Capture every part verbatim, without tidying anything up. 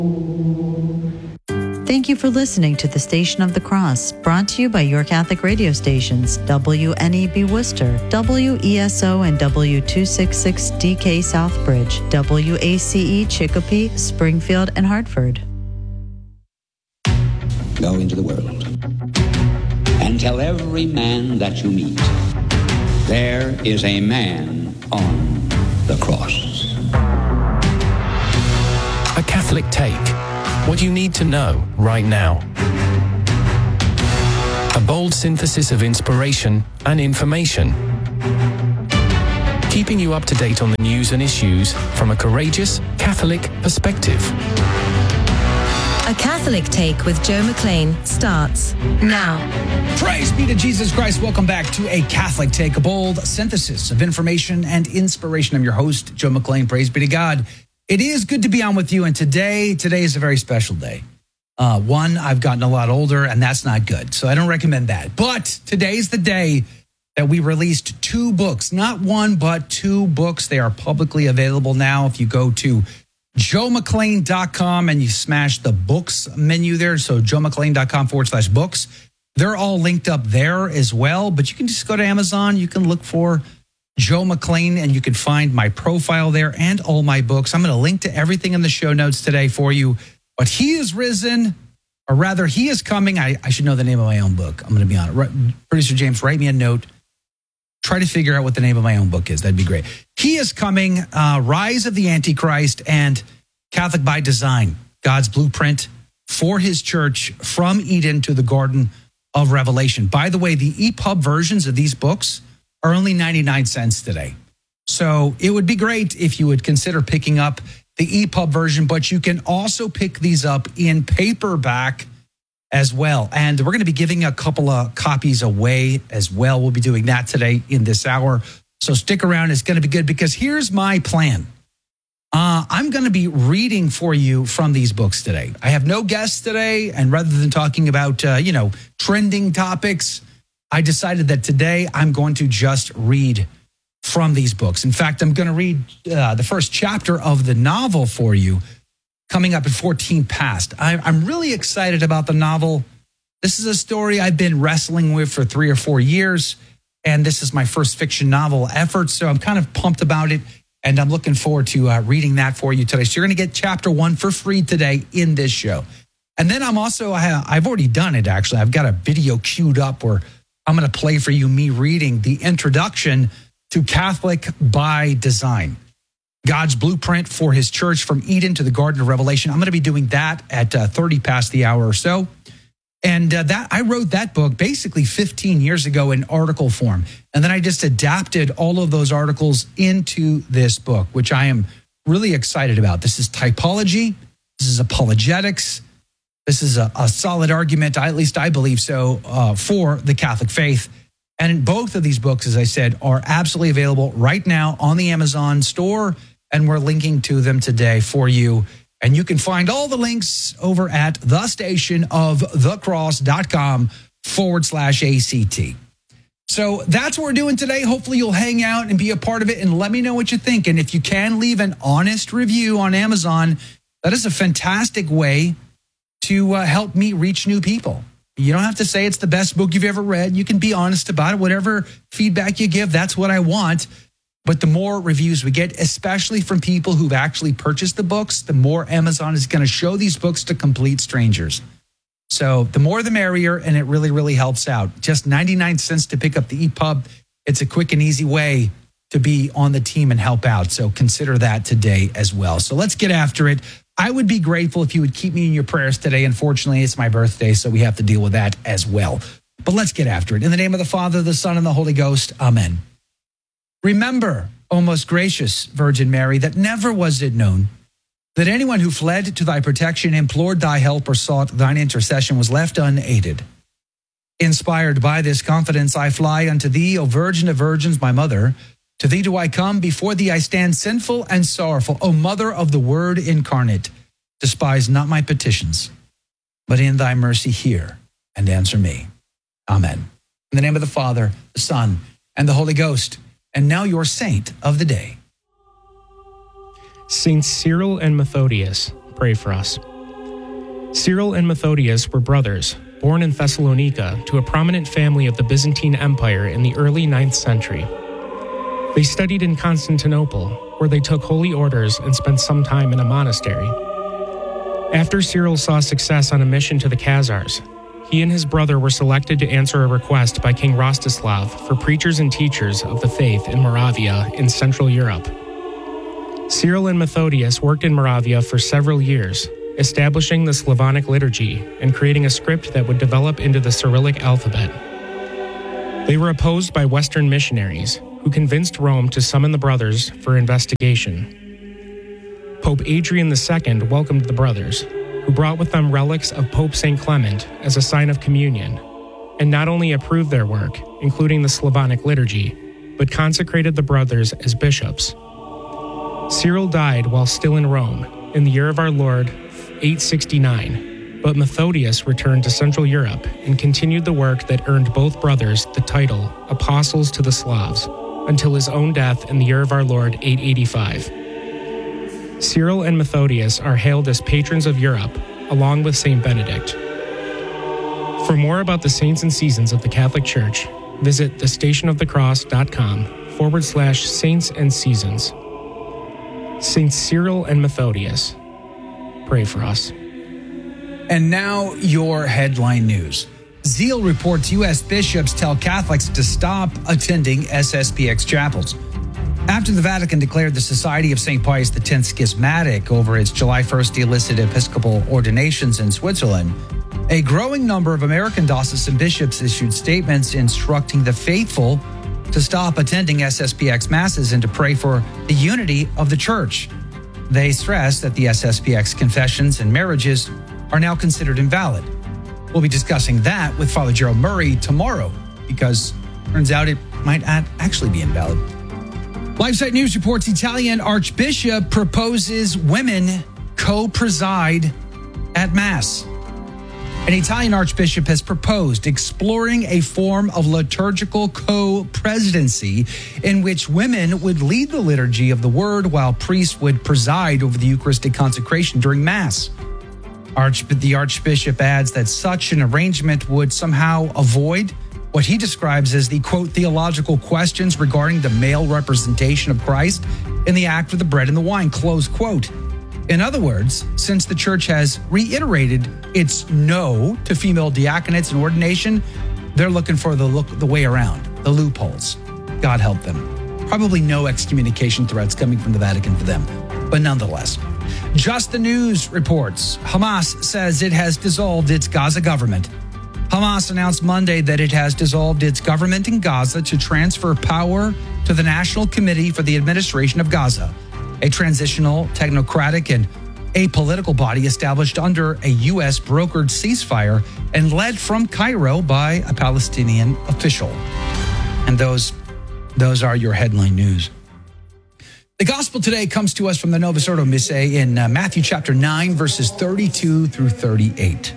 Thank you for listening to the Station of the Cross, brought to you by your Catholic radio stations, W N E B Worcester, W E S O and W two sixty-six D K Southbridge, W A C E Chicopee, Springfield, and Hartford. Go into the world and tell every man that you meet, there is a man on the cross. A Catholic Take. What you need to know right now. A bold synthesis of inspiration and information. Keeping you up to date on the news and issues from a courageous Catholic perspective. A Catholic Take with Joe McLean starts now. Praise be to Jesus Christ. Welcome back to A Catholic Take, a bold synthesis of information and inspiration. I'm your host, Joe McLean. Praise be to God. It is good to be on with you, and today, today is a very special day. Uh, one, I've gotten a lot older, and that's not good, so I don't recommend that. But today's the day that we released two books, not one, but two books. They are publicly available now. If you go to joe mclean dot com and you smash the books menu there, so joe mclean dot com forward slash books, they're all linked up there as well. But you can just go to Amazon. You can look for Joe McLean, and you can find my profile there and all my books. I'm going to link to everything in the show notes today for you. But he is risen, or rather, he is coming. I, I should know the name of my own book. I'm going to be on it. Right, Producer James, write me a note. Try to figure out what the name of my own book is. That'd be great. He is coming, uh, Rise of the Antichrist and Catholic by Design, God's blueprint for his church from Eden to the Garden of Revelation. By the way, the E P U B versions of these books are only ninety-nine cents today. So it would be great if you would consider picking up the E P U B version, but you can also pick these up in paperback as well. And we're going to be giving a couple of copies away as well. We'll be doing that today in this hour. So stick around. It's going to be good because here's my plan. Uh, I'm going to be reading for you from these books today. I have no guests today. And rather than talking about, uh, you know, trending topics, I decided that today I'm going to just read from these books. In fact, I'm going to read uh, the first chapter of the novel for you coming up at fourteen past. I, I'm really excited about the novel. This is a story I've been wrestling with for three or four years, and this is my first fiction novel effort, so I'm kind of pumped about it, and I'm looking forward to uh, reading that for you today. So you're going to get chapter one for free today in this show. And then I'm also, I, I've already done it, actually. I've got a video queued up where I'm going to play for you me reading the introduction to Catholic by Design, God's blueprint for his church from Eden to the Garden of Revelation. I'm going to be doing that at uh, thirty past the hour or so. And uh, that I wrote that book basically fifteen years ago in article form. And then I just adapted all of those articles into this book, which I am really excited about. This is typology. This is apologetics. This is a, a solid argument, at least I believe so, uh, for the Catholic faith. And both of these books, as I said, are absolutely available right now on the Amazon store, and we're linking to them today for you. And you can find all the links over at the station of the cross dot com forward slash ACT. So that's what we're doing today. Hopefully you'll hang out and be a part of it and let me know what you think. And if you can leave an honest review on Amazon, that is a fantastic way to uh, help me reach new people. You don't have to say it's the best book you've ever read. You can be honest about it. Whatever feedback you give, that's what I want. But the more reviews we get, especially from people who've actually purchased the books, the more Amazon is going to show these books to complete strangers. So the more the merrier, and it really, really helps out. Just ninety-nine cents to pick up the E P U B. It's a quick and easy way to be on the team and help out. So consider that today as well. So let's get after it. I would be grateful if you would keep me in your prayers today. Unfortunately, it's my birthday, so we have to deal with that as well. But let's get after it. In the name of the Father, the Son, and the Holy Ghost, amen. Remember, O most gracious Virgin Mary, that never was it known that anyone who fled to thy protection, implored thy help, or sought thine intercession was left unaided. Inspired by this confidence, I fly unto thee, O Virgin of Virgins, my mother. To thee do I come, before thee I stand sinful and sorrowful. O Mother of the Word incarnate, despise not my petitions, but in thy mercy hear and answer me. Amen. In the name of the Father, the Son, and the Holy Ghost. And now your saint of the day. Saints Cyril and Methodius, pray for us. Cyril and Methodius were brothers, born in Thessalonica to a prominent family of the Byzantine Empire in the early ninth century. They studied in Constantinople, where they took holy orders and spent some time in a monastery. After Cyril saw success on a mission to the Khazars, he and his brother were selected to answer a request by King Rostislav for preachers and teachers of the faith in Moravia in Central Europe. Cyril and Methodius worked in Moravia for several years, establishing the Slavonic liturgy and creating a script that would develop into the Cyrillic alphabet. They were opposed by Western missionaries, who convinced Rome to summon the brothers for investigation. Pope Adrian the Second welcomed the brothers, who brought with them relics of Pope Saint Clement as a sign of communion, and not only approved their work, including the Slavonic liturgy, but consecrated the brothers as bishops. Cyril died while still in Rome, in the year of our Lord, eight sixty-nine, but Methodius returned to Central Europe and continued the work that earned both brothers the title Apostles to the Slavs, until his own death in the year of our Lord, eight eighty-five. Cyril and Methodius are hailed as patrons of Europe, along with Saint Benedict. For more about the saints and seasons of the Catholic Church, visit thestationofthecross.com forward slash saints and seasons. Saints Cyril and Methodius, pray for us. And now your headline news. Zeal reports U S bishops tell Catholics to stop attending S S P X chapels. After the Vatican declared the Society of Saint Pius X schismatic over its July first illicit episcopal ordinations in Switzerland, a growing number of American diocesan bishops issued statements instructing the faithful to stop attending S S P X masses and to pray for the unity of the Church. They stress that the S S P X confessions and marriages are now considered invalid. We'll be discussing that with Father Gerald Murray tomorrow, because it turns out it might actually be invalid. LifeSite News reports Italian Archbishop proposes women co-preside at Mass. An Italian Archbishop has proposed exploring a form of liturgical co-presidency in which women would lead the liturgy of the Word while priests would preside over the Eucharistic consecration during Mass. Arch- the Archbishop adds that such an arrangement would somehow avoid what he describes as the, quote, theological questions regarding the male representation of Christ in the act of the bread and the wine, close quote. In other words, since the Church has reiterated its no to female diaconates and ordination, they're looking for the look, the way around, the loopholes. God help them. Probably no excommunication threats coming from the Vatican for them, but nonetheless. Just the News reports Hamas says it has dissolved its Gaza government. Hamas announced Monday that it has dissolved its government in Gaza to transfer power to the National Committee for the Administration of Gaza, a transitional, technocratic, and apolitical body established under a U S brokered ceasefire and led from Cairo by a Palestinian official. And those, those are your headline news. The gospel today comes to us from the Novus Ordo Missae in uh, Matthew chapter nine, verses thirty-two through thirty-eight.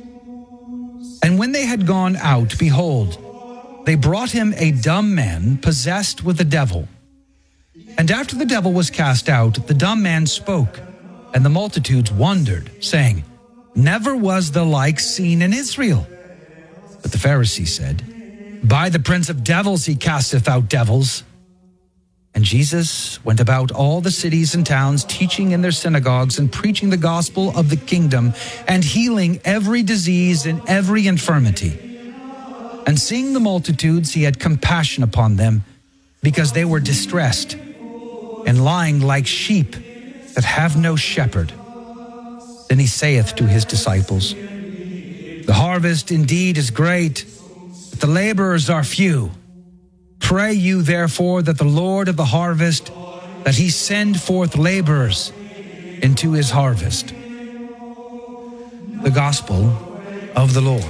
And when they had gone out, behold, they brought him a dumb man possessed with a devil. And after the devil was cast out, the dumb man spoke, and the multitudes wondered, saying, never was the like seen in Israel. But the Pharisees said, by the prince of devils he casteth out devils. And Jesus went about all the cities and towns, teaching in their synagogues and preaching the gospel of the kingdom and healing every disease and every infirmity. And seeing the multitudes, he had compassion upon them, because they were distressed and lying like sheep that have no shepherd. Then he saith to his disciples, the harvest indeed is great, but the laborers are few. Pray you therefore that the Lord of the harvest, that he send forth laborers into his harvest. The Gospel of the Lord.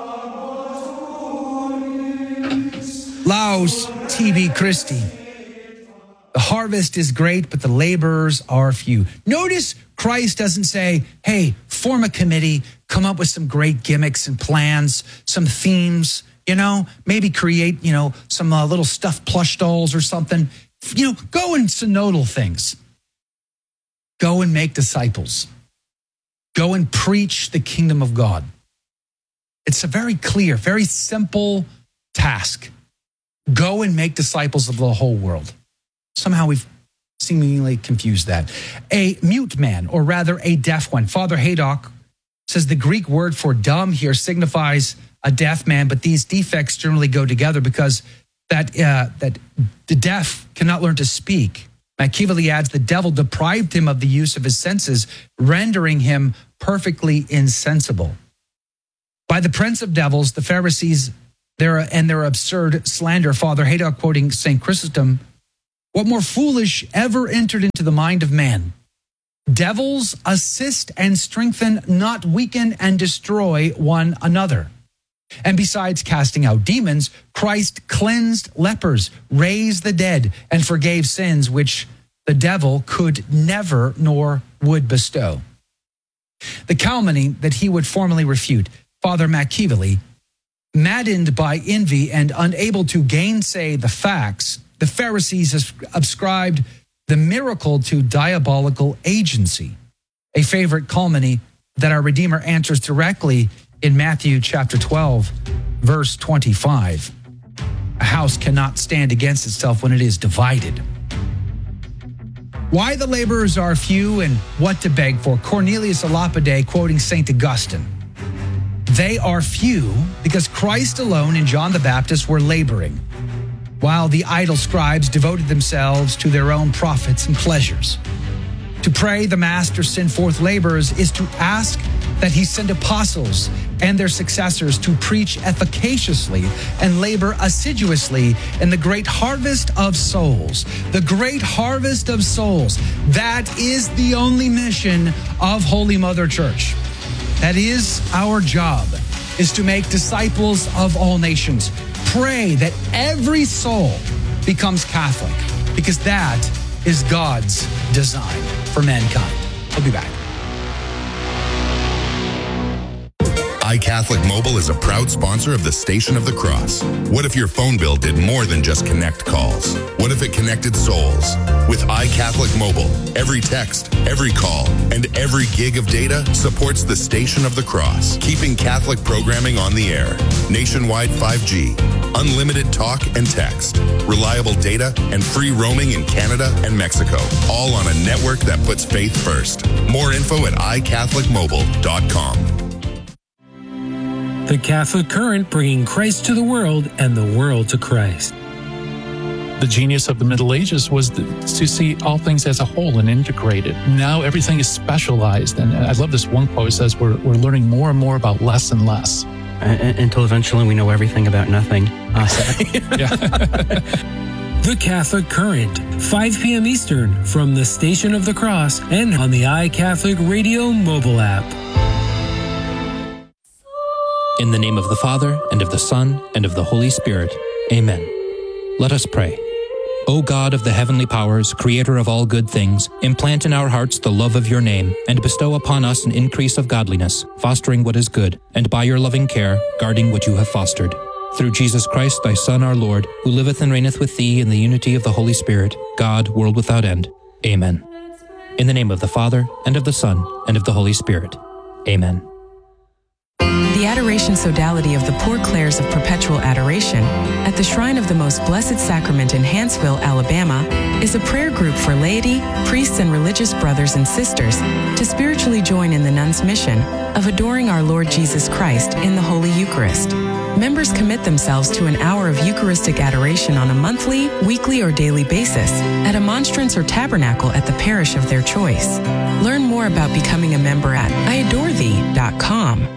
Laus tibi Christi. The harvest is great, but the laborers are few. Notice Christ doesn't say, hey, form a committee, come up with some great gimmicks and plans, some themes, you know, maybe create, you know, some uh, little stuffed plush dolls or something. You know, go and synodal things. Go and make disciples. Go and preach the kingdom of God. It's a very clear, very simple task. Go and make disciples of the whole world. Somehow we've seemingly confused that. A mute man, or rather a deaf one. Father Haydock says the Greek word for dumb here signifies a deaf man, but these defects generally go together because that uh, that the deaf cannot learn to speak. Machiavelli adds the devil deprived him of the use of his senses, rendering him perfectly insensible. By the prince of devils, the Pharisees, their and their absurd slander, Father Haydock quoting Saint Chrysostom, what more foolish ever entered into the mind of man? Devils assist and strengthen, not weaken and destroy one another. And besides casting out demons, Christ cleansed lepers, raised the dead, and forgave sins which the devil could never nor would bestow. The calumny that he would formally refute, Father Machiavelli, maddened by envy and unable to gainsay the facts, the Pharisees ascribed the miracle to diabolical agency, a favorite calumny that our Redeemer answers directly in Matthew chapter twelve, verse twenty-five. A house cannot stand against itself when it is divided. Why the laborers are few and what to beg for. Cornelius a Lapide quoting Saint Augustine. They are few because Christ alone and John the Baptist were laboring, while the idle scribes devoted themselves to their own profits and pleasures. To pray the Master send forth laborers is to ask that he send apostles and their successors to preach efficaciously and labor assiduously in the great harvest of souls. The great harvest of souls. That is the only mission of Holy Mother Church. That is our job, is to make disciples of all nations. Pray that every soul becomes Catholic, because that is God's design for mankind. We'll be back. iCatholic Mobile is a proud sponsor of the Station of the Cross. What if your phone bill did more than just connect calls? What if it connected souls? With iCatholic Mobile, every text, every call, and every gig of data supports the Station of the Cross, keeping Catholic programming on the air. Nationwide five G, unlimited talk and text, reliable data, and free roaming in Canada and Mexico, all on a network that puts faith first. More info at i catholic mobile dot com. The Catholic Current, bringing Christ to the world and the world to Christ. The genius of the Middle Ages was the, to see all things as a whole and integrated. Now everything is specialized. And I love this one quote. It says we're, we're learning more and more about less and less. Uh, until eventually we know everything about nothing. Uh, The Catholic Current, five p.m. Eastern, from the Station of the Cross and on the iCatholic Radio mobile app. In the name of the Father, and of the Son, and of the Holy Spirit. Amen. Let us pray. O God of the heavenly powers, creator of all good things, implant in our hearts the love of your name, and bestow upon us an increase of godliness, fostering what is good, and by your loving care, guarding what you have fostered. Through Jesus Christ, thy Son, our Lord, who liveth and reigneth with thee in the unity of the Holy Spirit, God, world without end. Amen. In the name of the Father, and of the Son, and of the Holy Spirit. Amen. The Adoration Sodality of the Poor Clares of Perpetual Adoration at the Shrine of the Most Blessed Sacrament in Hanceville, Alabama, is a prayer group for laity, priests, and religious brothers and sisters to spiritually join in the nuns' mission of adoring our Lord Jesus Christ in the Holy Eucharist. Members commit themselves to an hour of Eucharistic adoration on a monthly, weekly, or daily basis at a monstrance or tabernacle at the parish of their choice. Learn more about becoming a member at i adore thee dot com.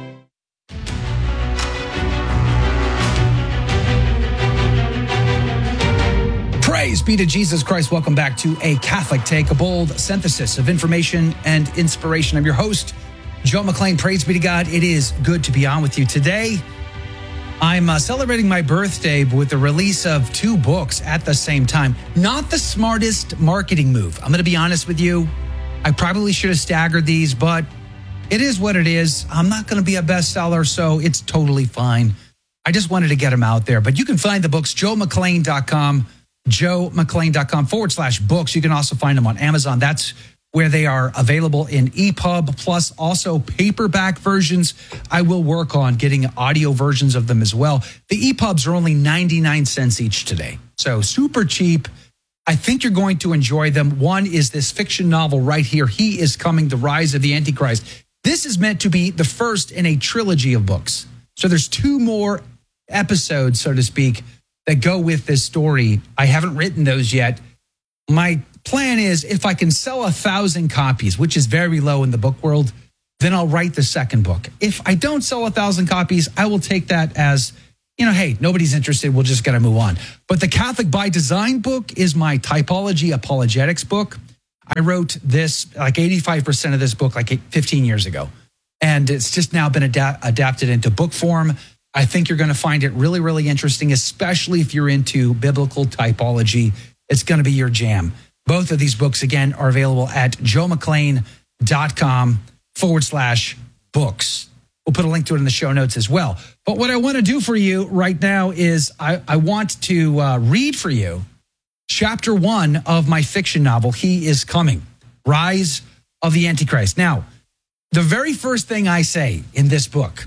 Praise be to Jesus Christ. Welcome back to A Catholic Take, a bold synthesis of information and inspiration. I'm your host, Joe McLean. Praise be to God. It is good to be on with you today. I'm uh, celebrating my birthday with the release of two books at the same time. Not the smartest marketing move. I'm going to be honest with you. I probably should have staggered these, but it is what it is. I'm not going to be a bestseller, so it's totally fine. I just wanted to get them out there. But you can find the books, joe mclean dot com. joe mclean dot com forward slash books. You can also find them on Amazon. That's where they are available in E P U B, plus also paperback versions. I will work on getting audio versions of them as well. The E P U Bs are only ninety-nine cents each today, so super cheap. I think you're going to enjoy them. One is this fiction novel right here, He Is Coming, The Rise of the Antichrist. This is meant to be the first in a trilogy of books. So there's two more episodes, so to speak, that go with this story. I haven't written those yet. My plan is if I can sell a thousand copies, which is very low in the book world, then I'll write the second book. If I don't sell a thousand copies, I will take that as, you know, hey, nobody's interested. We'll just got to move on. But the Catholic by Design book is my typology apologetics book. I wrote this, like eighty-five percent of this book, like fifteen years ago. And it's just now been adapt- adapted into book form. I think you're going to find it really, really interesting, especially if you're into biblical typology. It's going to be your jam. Both of these books, again, are available at joemcclain.com forward slash books. We'll put a link to it in the show notes as well. But what I want to do for you right now is I, I want to uh, read for you chapter one of my fiction novel, He Is Coming, Rise of the Antichrist. Now, the very first thing I say in this book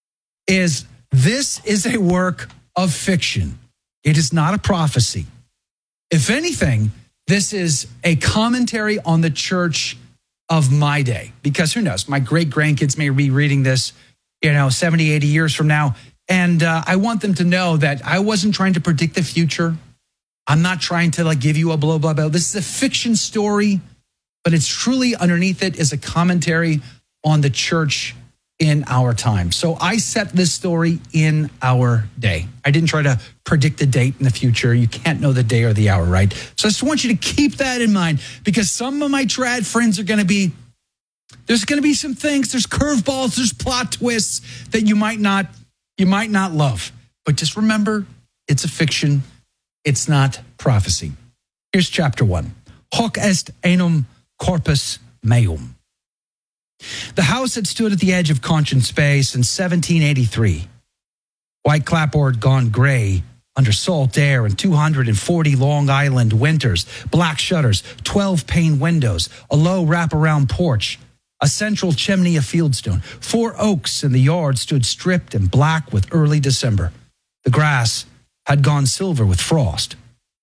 is this is a work of fiction. It is not a prophecy. If anything, this is a commentary on the church of my day, because who knows, my great grandkids may be reading this, you know, seventy, eighty years from now. And uh, I want them to know that I wasn't trying to predict the future. I'm not trying to like give you a blah, blah, blah. This is a fiction story, but it's truly underneath it is a commentary on the church in our time. So I set this story in our day. I didn't try to predict the date in the future. You can't know the day or the hour, right? So I just want you to keep that in mind, because some of my trad friends are going to be, there's going to be some things, there's curveballs, there's plot twists that you might not, you might not love. But just remember, it's a fiction. It's not prophecy. Here's chapter one. Hoc est enum corpus meum. The house had stood at the edge of Conscience Bay since seventeen eighty-three. White clapboard gone gray under salt air and two hundred forty Long Island winters, black shutters, twelve pane windows, a low wraparound porch, a central chimney of fieldstone. Four oaks in the yard stood stripped and black with early December. The grass had gone silver with frost.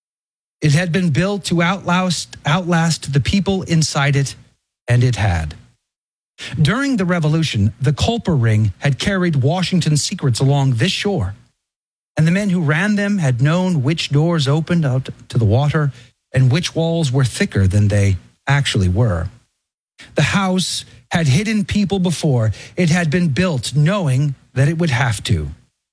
It had been built to outlast, outlast the people inside it, and it had. During the Revolution, the Culper Ring had carried Washington's secrets along this shore, and the men who ran them had known which doors opened out to the water and which walls were thicker than they actually were. The house had hidden people before. It had been built knowing that it would have to.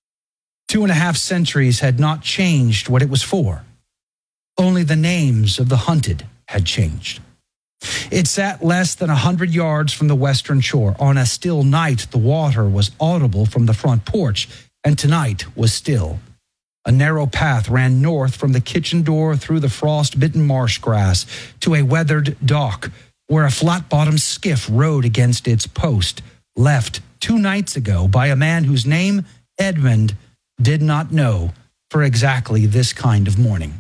Two and a half centuries had not changed what it was for. Only the names of the hunted had changed. It sat less than a hundred yards from the western shore. On a still night, the water was audible from the front porch, and tonight was still. A narrow path ran north from the kitchen door through the frost-bitten marsh grass to a weathered dock where a flat-bottomed skiff rode against its post, left two nights ago by a man whose name Edmund did not know for exactly this kind of morning.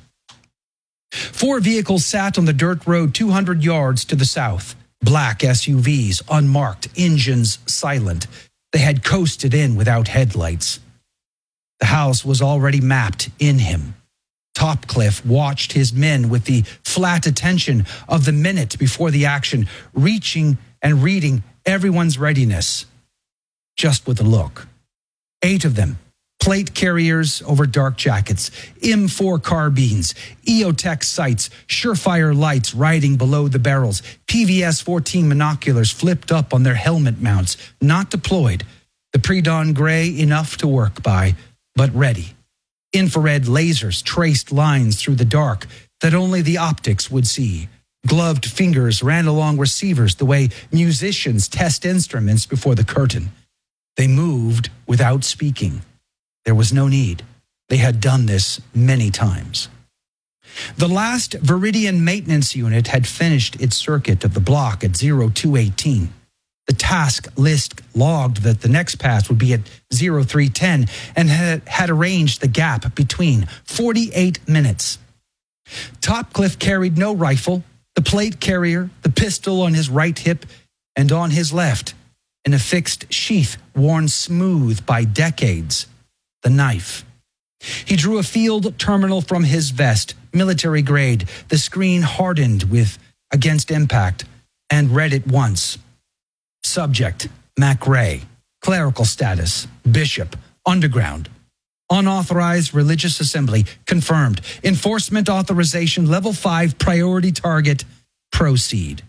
Four vehicles sat on the dirt road two hundred yards to the south. Black S U Vs, unmarked, engines silent. They had coasted in without headlights. The house was already mapped in him. Topcliffe watched his men with the flat attention of the minute before the action, reaching and reading everyone's readiness, just with a look. Eight of them. Plate carriers over dark jackets, M four carbines, E O Tech sights, Surefire lights riding below the barrels, P V S fourteen monoculars flipped up on their helmet mounts, not deployed, the pre-dawn gray enough to work by, but ready. Infrared lasers traced lines through the dark that only the optics would see. Gloved fingers ran along receivers the way musicians test instruments before the curtain. They moved without speaking. There was no need. They had done this many times. The last Viridian maintenance unit had finished its circuit of the block at zero two eighteen. The task list logged that the next pass would be at zero three ten and had, had arranged the gap between forty-eight minutes. Topcliffe carried no rifle. the plate carrier, the pistol on his right hip, and on his left, in a fixed sheath worn smooth by decades, the knife. He drew a field terminal from his vest, military grade, the screen hardened with against impact, and read it once. Subject, MacRae. Clerical status, bishop. Underground. Unauthorized religious assembly, confirmed. Enforcement authorization, level five, priority target, proceed.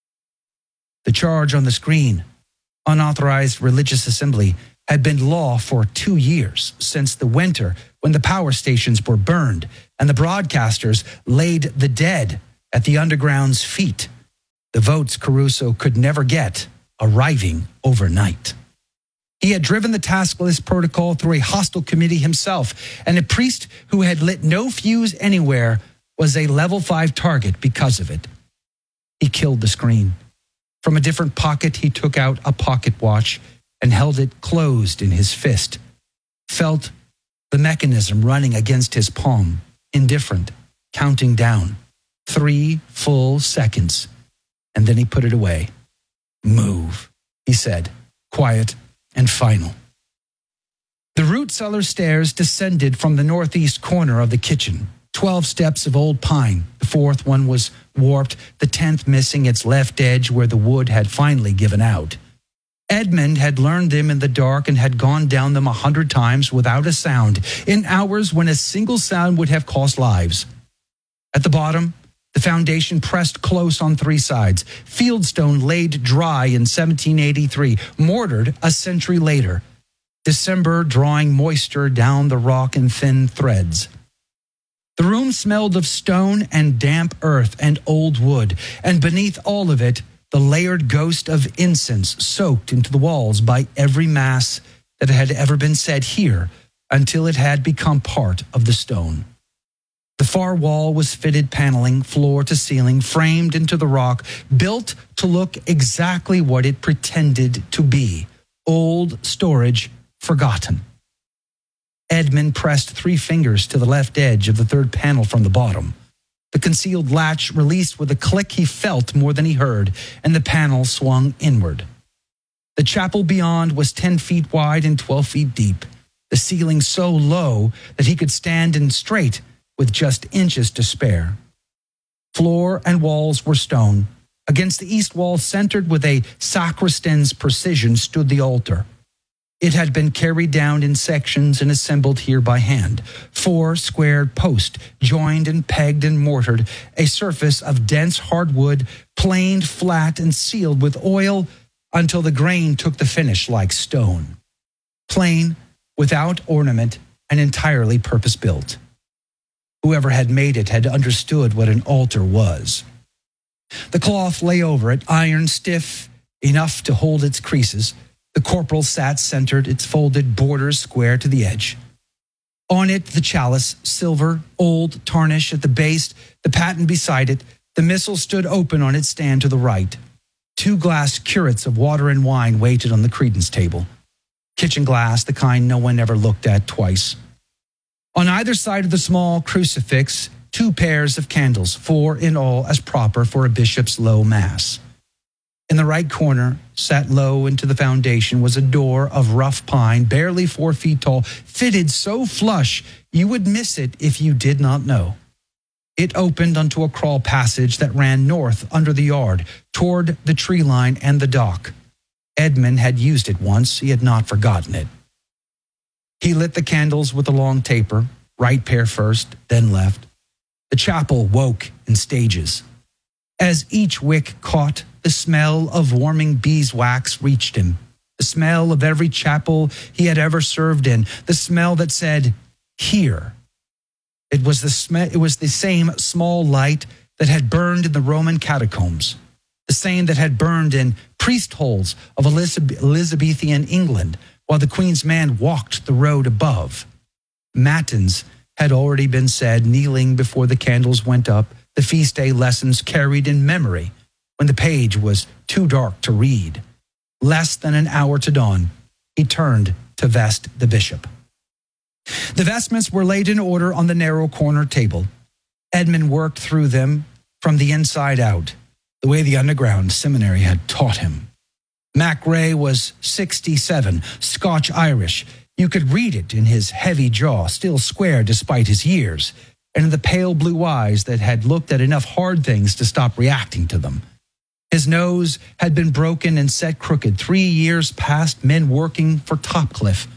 The charge on the screen, unauthorized religious assembly, had been law for two years, since the winter when the power stations were burned and the broadcasters laid the dead at the underground's feet. The votes Caruso could never get, arriving overnight. He had driven the task list protocol through a hostile committee himself, and a priest who had lit no fuse anywhere was a level five target because of it. He killed the screen. From a different pocket, he took out a pocket watch and held it closed in his fist. Felt the mechanism running against his palm, indifferent, counting down. Three full seconds. And then he put it away. Move, he said, quiet and final. The root cellar stairs descended from the northeast corner of the kitchen. Twelve steps of old pine. The fourth one was warped, the tenth missing its left edge where the wood had finally given out. Edmund had learned them in the dark and had gone down them a hundred times without a sound, in hours when a single sound would have cost lives. At the bottom, the foundation pressed close on three sides. Fieldstone laid dry in seventeen eighty-three, mortared a century later. December drawing moisture down the rock in thin threads. The room smelled of stone and damp earth and old wood, and beneath all of it, the layered ghost of incense soaked into the walls by every mass that had ever been said here until it had become part of the stone. The far wall was fitted paneling, floor to ceiling, framed into the rock, built to look exactly what it pretended to be. Old storage, forgotten. Edmund pressed three fingers to the left edge of the third panel from the bottom. The concealed latch released with a click he felt more than he heard, and the panel swung inward. The chapel beyond was ten feet wide and twelve feet deep, the ceiling so low that he could stand in straight with just inches to spare. Floor and walls were stone. Against the east wall, centered with a sacristan's precision, stood the altar. It had been carried down in sections and assembled here by hand. Four squared posts, joined and pegged and mortared, a surface of dense hardwood, planed flat and sealed with oil until the grain took the finish like stone. Plain, without ornament, and entirely purpose-built. Whoever had made it had understood what an altar was. The cloth lay over it, iron stiff enough to hold its creases. The corporal sat centered, its folded borders square to the edge. On it, the chalice, silver, old, tarnish at the base, the paten beside it. The missal stood open on its stand to the right. Two glass curates of water and wine waited on the credence table. Kitchen glass, the kind no one ever looked at twice. On either side of the small crucifix, two pairs of candles, four in all as proper for a bishop's low mass. In the right corner, set low into the foundation, was a door of rough pine, barely four feet tall, fitted so flush you would miss it if you did not know. It opened onto a crawl passage that ran north under the yard, toward the tree line and the dock. Edmund had used it once, he had not forgotten it. He lit the candles with a long taper, right pair first, then left. The chapel woke in stages. As each wick caught, the smell of warming beeswax reached him. The smell of every chapel he had ever served in. The smell that said, here. It was the, sm- it was the same small light that had burned in the Roman catacombs. The same that had burned in priest holes of Elizabeth- Elizabethan England while the Queen's man walked the road above. Matins had already been said, kneeling before the candles went up, the feast day lessons carried in memory, when the page was too dark to read. Less than an hour to dawn, he turned to vest the bishop. The vestments were laid in order on the narrow corner table. Edmund worked through them from the inside out, the way the underground seminary had taught him. Mac Ray was sixty-seven, Scotch-Irish. You could read it in his heavy jaw, still square despite his years, and in the pale blue eyes that had looked at enough hard things to stop reacting to them. His nose had been broken and set crooked three years past, men working for Topcliffe.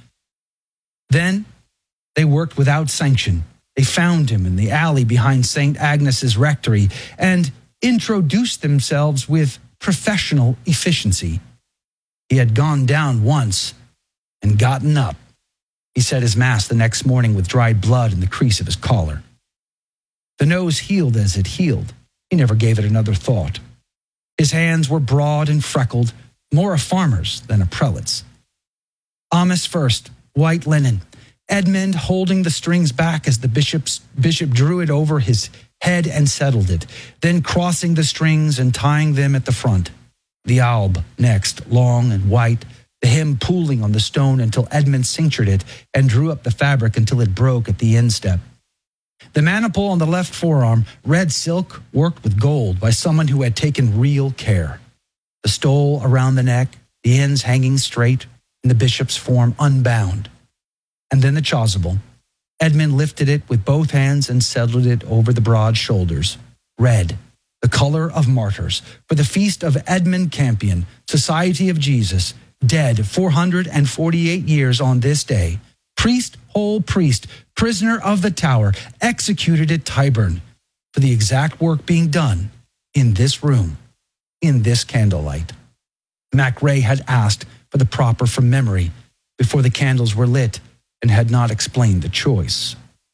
Then they worked without sanction. They found him in the alley behind Saint Agnes's rectory and introduced themselves with professional efficiency. He had gone down once and gotten up. He said his mass the next morning with dried blood in the crease of his collar. The nose healed as it healed. He never gave it another thought. His hands were broad and freckled, more a farmer's than a prelate's. Amice first, white linen. Edmund holding the strings back as the bishop's, bishop drew it over his head and settled it, then crossing the strings and tying them at the front. The alb next, long and white, the hem pooling on the stone until Edmund cinctured it and drew up the fabric until it broke at the instep. The maniple on the left forearm, red silk worked with gold by someone who had taken real care. The stole around the neck, the ends hanging straight, in the bishop's form unbound. And then the chasuble. Edmund lifted it with both hands and settled it over the broad shoulders. Red, the color of martyrs, for the feast of Edmund Campion, Society of Jesus, dead four hundred forty-eight years on this day. Priest, whole priest, prisoner of the tower, executed at Tyburn, for the exact work being done in this room, in this candlelight. Mac Ray had asked for the proper from memory before the candles were lit and had not explained the choice.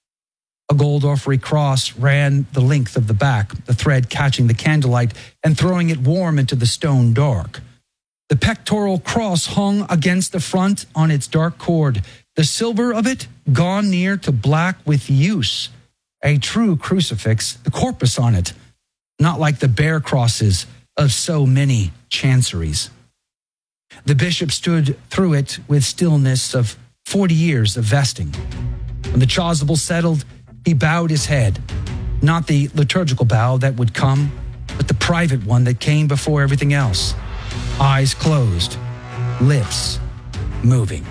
A gold orphery cross ran the length of the back, the thread catching the candlelight and throwing it warm into the stone dark. The pectoral cross hung against the front on its dark cord, the silver of it gone near to black with use. A true crucifix, the corpus on it, not like the bare crosses of so many chanceries. The bishop stood through it with stillness of forty years of vesting. When the chasuble settled, he bowed his head, not the liturgical bow that would come, but the private one that came before everything else. Eyes closed, lips moving.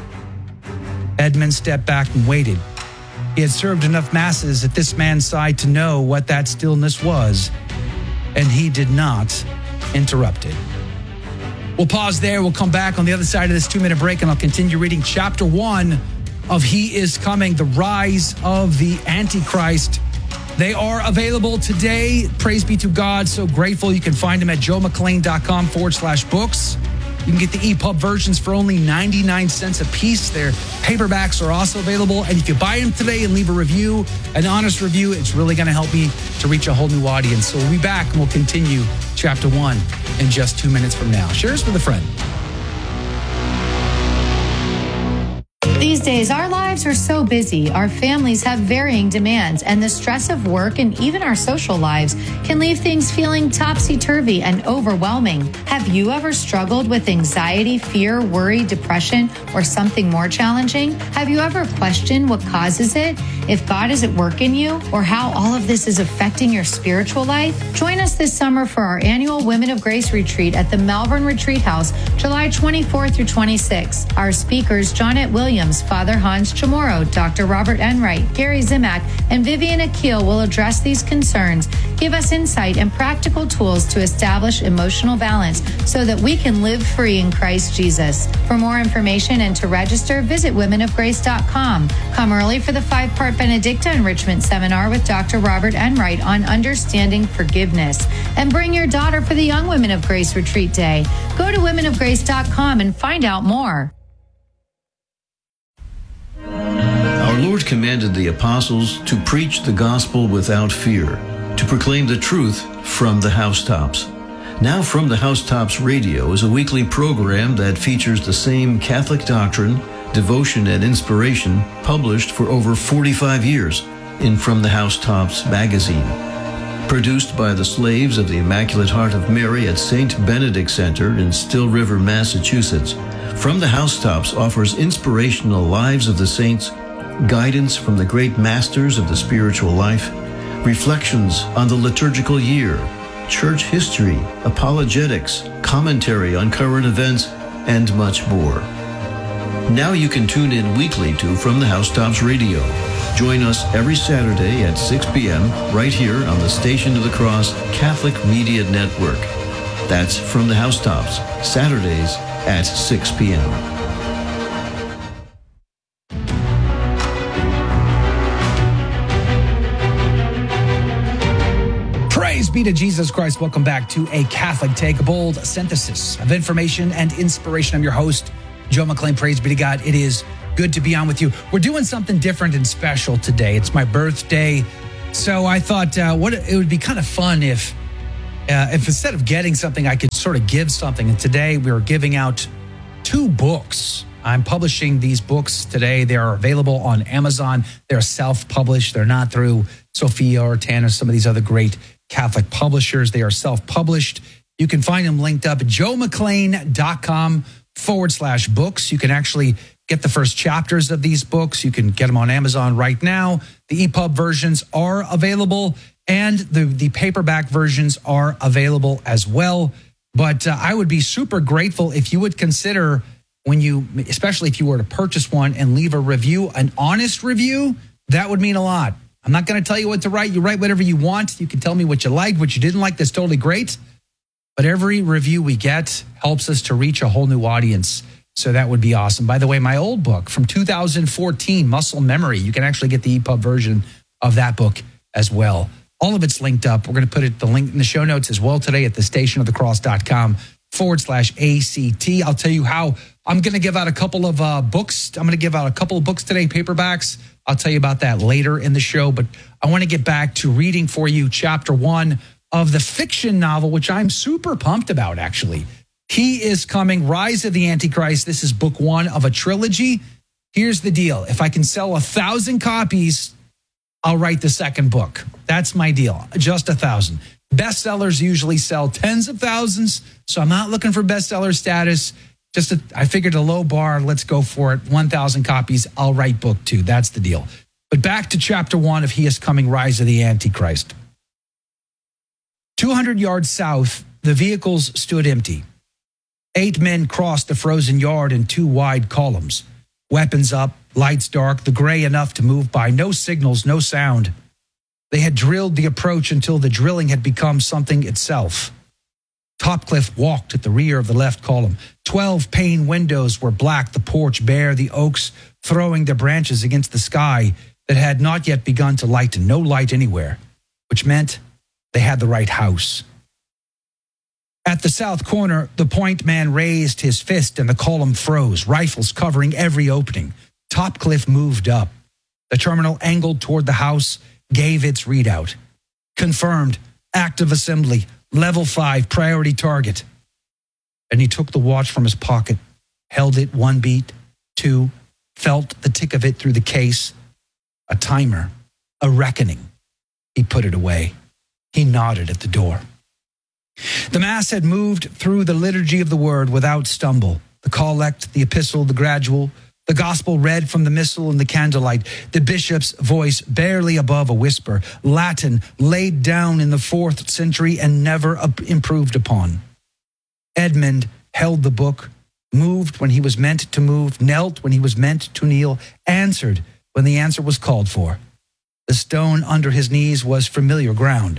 Edmund stepped back and waited. He had served enough masses at this man's side to know what that stillness was, and he did not interrupt it. We'll pause there. We'll come back on the other side of this two-minute break, and I'll continue reading chapter one of He Is Coming, the Rise of the Antichrist. They are available today. Praise be to God. So grateful. You can find them at joemcclain.com forward slash books. You can get the E P U B versions for only ninety-nine cents a piece. Their paperbacks are also available. And if you buy them today and leave a review, an honest review, it's really going to help me to reach a whole new audience. So we'll be back and we'll continue chapter one in just two minutes from now. Share this with a friend. These days, our lives are so busy, our families have varying demands, and the stress of work and even our social lives can leave things feeling topsy-turvy and overwhelming. Have you ever struggled with anxiety, fear, worry, depression, or something more challenging? Have you ever questioned what causes it, if God is at work in you, or how all of this is affecting your spiritual life? Join us this summer for our annual Women of Grace Retreat at the Malvern Retreat House, July twenty-fourth through twenty-sixth. Our speakers, Jonette Williams, Father Hans Chamorro, Doctor Robert Enright, Gary Zimak, and Vivian Akil will address these concerns, give us insight and practical tools to establish emotional balance so that we can live free in Christ Jesus. For more information and to register, visit women of grace dot com. Come early for the five-part Benedicta Enrichment Seminar with Doctor Robert Enright on understanding forgiveness. And bring your daughter for the Young Women of Grace Retreat Day. Go to women of grace dot com and find out more. Our Lord commanded the apostles to preach the gospel without fear, to proclaim the truth from the housetops. Now From the Housetops Radio is a weekly program that features the same Catholic doctrine, devotion, and inspiration published for over forty-five years in From the Housetops magazine. Produced by the slaves of the Immaculate Heart of Mary at Saint Benedict Center in Still River, Massachusetts, From the Housetops offers inspirational lives of the saints, guidance from the great masters of the spiritual life, reflections on the liturgical year, church history, apologetics, commentary on current events, and much more. Now you can tune in weekly to From the Housetops Radio. Join us every Saturday at six p.m. right here on the Station of the Cross Catholic Media Network. That's From the Housetops, Saturdays at six p.m. Praise be to Jesus Christ. Welcome back to A Catholic Take, a bold synthesis of information and inspiration. I'm your host, Joe McClain. Praise be to God. It is good to be on with you. We're doing something different and special today. It's my birthday. So I thought uh, what it would be kind of fun if, uh, if instead of getting something, I could sort of give something. And today we are giving out two books. I'm publishing these books today. They are available on Amazon. They're self-published. They're not through Sophia or Tanner, some of these other great Catholic publishers. They are self-published. You can find them linked up at joemcclain.com forward slash books. You can actually get the first chapters of these books. You can get them on Amazon right now. The E P U B versions are available, and the, the paperback versions are available as well. But uh, I would be super grateful if you would consider, when you, especially if you were to purchase one and leave a review, an honest review, that would mean a lot. I'm not going to tell you what to write. You write whatever you want. You can tell me what you liked, what you didn't like. That's totally great. But every review we get helps us to reach a whole new audience. So that would be awesome. By the way, my old book from two thousand fourteen, Muscle Memory, you can actually get the E P U B version of that book as well. All of it's linked up. We're going to put it the link in the show notes as well today at the stationofthecross.com forward slash ACT. I'll tell you how I'm going to give out a couple of uh, books. I'm going to give out a couple of books today, paperbacks. I'll tell you about that later in the show. But I want to get back to reading for you chapter one of the fiction novel, which I'm super pumped about, actually. He is Coming, Rise of the Antichrist. This is book one of a trilogy. Here's the deal. If I can sell a thousand copies, I'll write the second book. That's my deal. Just a thousand. Bestsellers usually sell tens of thousands, so I'm not looking for bestseller status. Just a, I figured a low bar. Let's go for it. one thousand copies. I'll write book two. That's the deal. But back to chapter one of He is Coming, Rise of the Antichrist. two hundred yards south, the vehicles stood empty. Eight men crossed the frozen yard in two wide columns. Weapons up, lights dark, the gray enough to move by. No signals, no sound. They had drilled the approach until the drilling had become something itself. Topcliffe walked at the rear of the left column. Twelve pane windows were black, the porch bare, the oaks throwing their branches against the sky that had not yet begun to lighten. No light anywhere, which meant they had the right house. At the south corner, the point man raised his fist and the column froze, rifles covering every opening. Topcliffe moved up. The terminal angled toward the house, gave its readout. Confirmed, active assembly, level five, priority target. And he took the watch from his pocket, held it one beat, two, felt the tick of it through the case. A timer, a reckoning. He put it away. He nodded at the door. The Mass had moved through the liturgy of the Word without stumble. The collect, the epistle, the gradual, the gospel read from the missal and the candlelight, the bishop's voice barely above a whisper, Latin laid down in the fourth century and never improved upon. Edmund held the book, moved when he was meant to move, knelt when he was meant to kneel, answered when the answer was called for. The stone under his knees was familiar ground.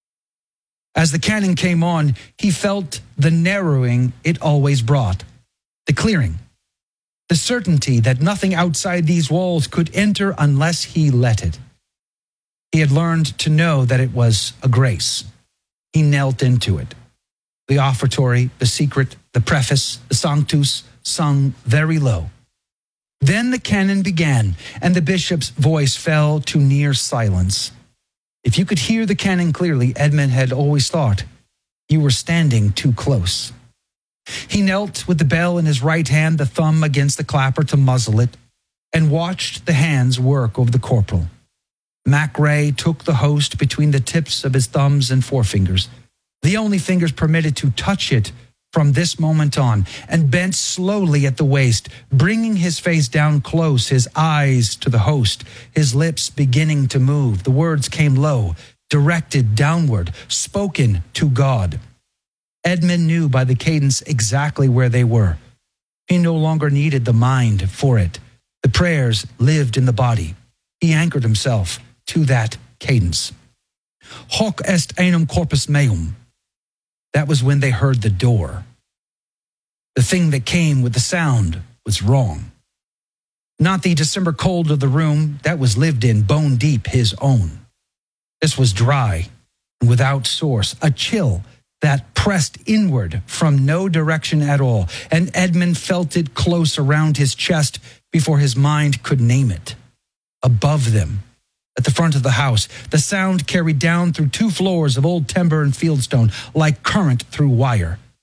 As the canon came on, he felt the narrowing it always brought, the clearing, the certainty that nothing outside these walls could enter unless he let it. He had learned to know that it was a grace. He knelt into it. The offertory, the secret, the preface, the sanctus, sung very low. Then the canon began, and the bishop's voice fell to near silence. If you could hear the canon clearly, Edmund had always thought, you were standing too close. He knelt with the bell in his right hand, the thumb against the clapper to muzzle it, and watched the hands work over the corporal. Mac Ray took the host between the tips of his thumbs and forefingers, the only fingers permitted to touch it from this moment on, and bent slowly at the waist, bringing his face down close, his eyes to the host, his lips beginning to move. The words came low, directed downward, spoken to God. Edmund knew by the cadence exactly where they were. He no longer needed the mind for it. The prayers lived in the body. He anchored himself to that cadence. Hoc est enum corpus meum. That was when they heard the door. The thing that came with the sound was wrong. Not the December cold of the room, that was lived in, bone deep, his own. This was dry and without source, a chill that pressed inward from no direction at all, and Edmund felt it close around his chest before his mind could name it. Above them, at the front of the house, the sound carried down through two floors of old timber and fieldstone like current through wire.